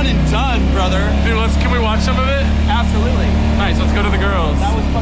and done, brother. Dude, can we watch some of it? Absolutely. Nice, let's go to the girls. That was fun.